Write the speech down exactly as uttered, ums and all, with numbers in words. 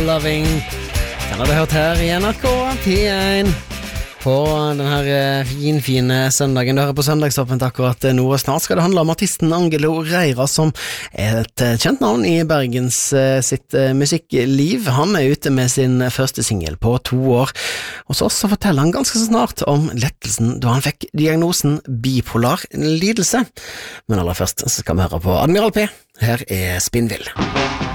Loving. Den har du hørt her i N R K P én på denne fin, fine søndagen. Du hører på Søndagsåpent akkurat nå, og snart skal det handle om artisten Angelo Reira, som er et kjent navn i Bergens sitt musikkliv. Han er ute med sin første single på to år, og så også forteller han ganske så snart om lettelsen da han fikk diagnosen bipolar lidelse. Men aller først så skal vi høre på Admiral P. Her er Spinnvill.